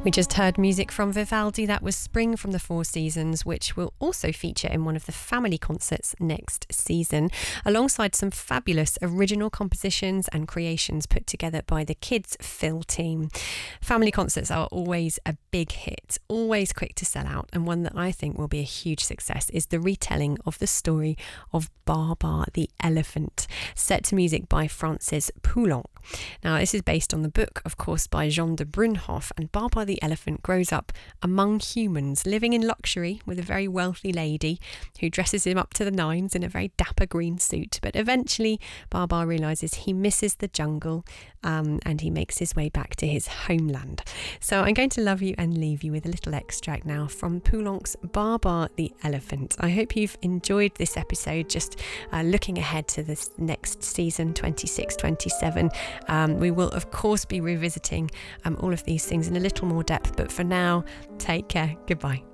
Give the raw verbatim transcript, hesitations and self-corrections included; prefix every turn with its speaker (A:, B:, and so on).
A: We just heard music from Vivaldi. That was Spring from the Four Seasons, which will also feature in one of the family concerts next season, alongside some fabulous original compositions and creations put together by the Kids Phil team. Family concerts are always a big hit, always quick to sell out, and one that I think will be a huge success is the retelling of the story of Baa the Elephant, set to music by Francis Poulenc. Now, this is based on the book, of course, by Jean de Brunhoff, and Baa the Elephant grows up among humans, living in luxury with a very wealthy lady who dresses him up to the nines in a very dapper green suit. But eventually, Baa realises he misses the jungle um, and he makes his way back to his homeland. So I'm going to love you and leave you with a little extract now from Poulenc's Baa the Elephant. I hope you've enjoyed this episode, just uh, looking ahead to this next season, twenty-six twenty-seven. Um, we will, of course, be revisiting um, all of these things in a little more depth, but for now, take care. Goodbye.